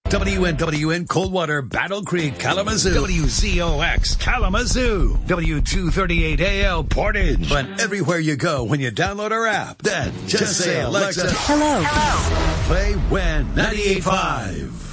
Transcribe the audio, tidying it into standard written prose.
WNWN Coldwater, Battle Creek, Kalamazoo. WZOX Kalamazoo. W238AL Portage. But everywhere you go when you download our app, then just say, Alexa, hello. Play WIN 98.5.